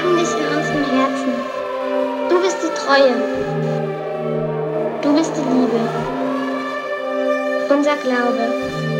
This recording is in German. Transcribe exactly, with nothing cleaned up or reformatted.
tragen dich in unserem Herzen. Du bist die Treue. Du bist die Liebe. Unser Glaube.